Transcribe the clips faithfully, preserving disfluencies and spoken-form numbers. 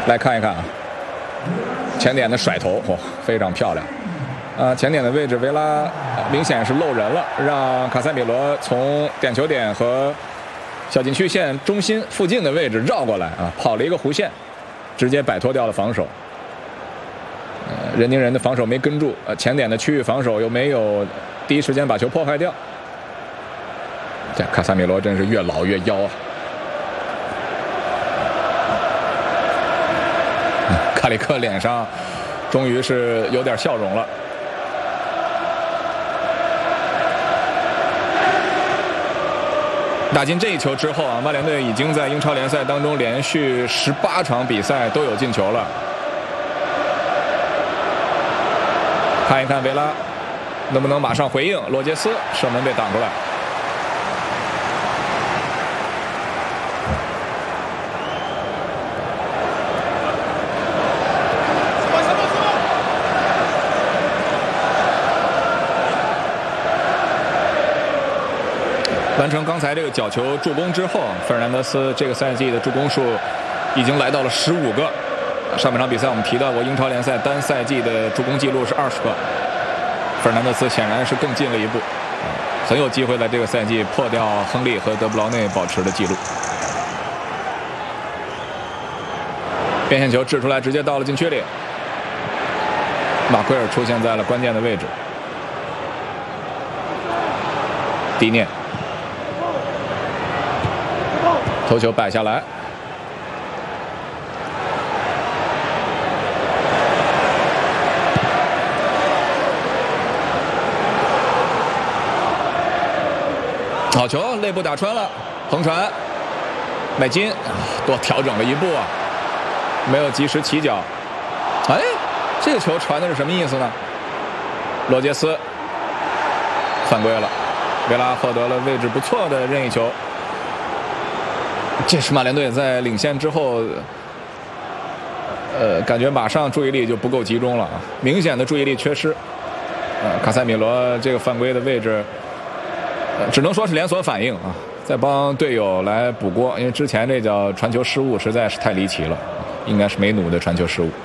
来看一看啊，前点的甩头，哦，非常漂亮。啊，前点的位置维拉明显是漏人了，让卡塞米罗从点球点和小禁区线中心附近的位置绕过来啊，跑了一个弧线，直接摆脱掉了防守。呃，任宁人的防守没跟住，呃，前点的区域防守又没有第一时间把球破坏掉。这卡塞米罗真是越老越妖啊！嗯、卡里克脸上终于是有点笑容了。打进这一球之后啊，曼联队已经在英超联赛当中连续十八场比赛都有进球了。看一看维拉能不能马上回应，罗杰斯射门被挡出来。完成刚才这个角球助攻之后，费尔南德斯这个赛季的助攻数已经来到了十五个。上半场比赛我们提到过，英超联赛单赛季的助攻记录是二十个，费尔南德斯显然是更进了一步，很有机会在这个赛季破掉亨利和德布劳内保持的记录。边线球掷出来，直接到了禁区里，马奎尔出现在了关键的位置，迪涅头球摆下来，好球，内部打穿了，横传，麦金多调整了一步啊，没有及时起脚。哎，这个球传的是什么意思呢？罗杰斯犯规了，维拉获得了位置不错的任意球。这是曼联队在领先之后，呃，感觉马上注意力就不够集中了啊，明显的注意力缺失。呃，卡塞米罗这个犯规的位置，呃，只能说是连锁反应啊，在帮队友来补锅，因为之前这叫传球失误实在是太离奇了，应该是梅努的传球失误。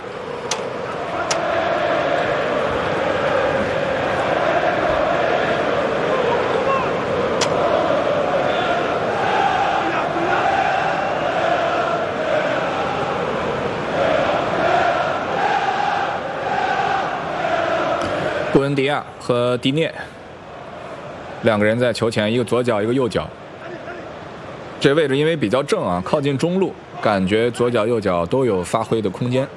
布恩迪亚和迪涅两个人在球前，一个左脚一个右脚，这位置因为比较正啊，靠近中路，感觉左脚右脚都有发挥的空间。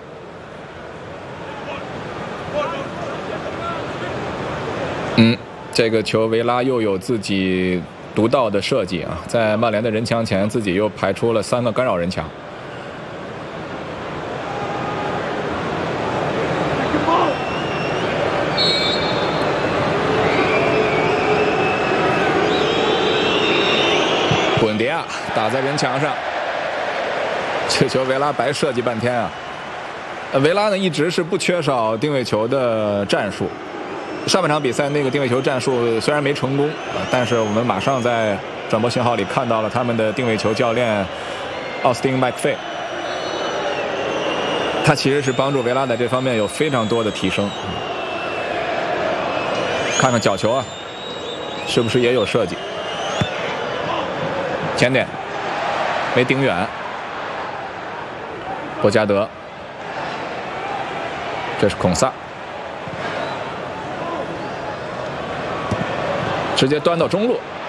嗯，这个球维拉又有自己独到的设计啊，在曼联的人墙前自己又排出了三个干扰人墙。打在人墙上，这球维拉白设计半天啊！维拉呢一直是不缺少定位球的战术。上半场比赛那个定位球战术虽然没成功，但是我们马上在转播信号里看到了他们的定位球教练奥斯汀麦克费，他其实是帮助维拉在这方面有非常多的提升。看看角球啊，是不是也有设计？前点没顶远，博加德，这是孔萨，直接端到中路，